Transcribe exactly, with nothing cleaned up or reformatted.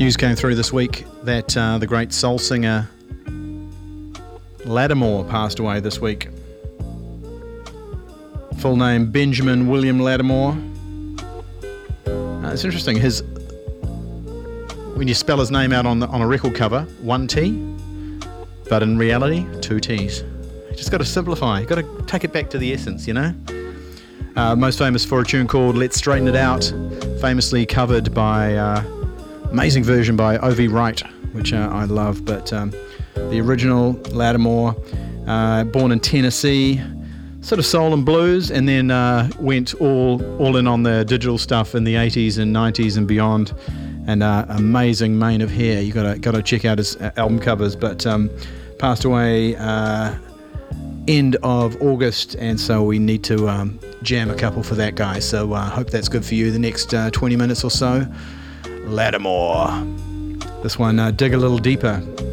News came through this week that uh, the great soul singer Lattimore passed away this week. Full name Benjamin William Lattimore. Uh, it's interesting. His when you spell his name out on the, on a record cover, one T, but in reality, two T's. You just got to simplify. You got to take it back to the essence, you know. Uh, most famous for a tune called "Let's Straighten It Out," famously covered by. Uh, Amazing version by O V Wright, which uh, I love, but um, the original Lattimore, uh, born in Tennessee, sort of soul and blues, and then uh, went all all in on the digital stuff in the eighties and nineties and beyond, and uh, amazing mane of hair. You gotta gotta check out his album covers, but um, passed away uh, end of August, and so we need to um, jam a couple for that guy. So I uh, hope that's good for you the next uh, twenty minutes or so. Lattimore. This one, uh, Dig a Little Deeper.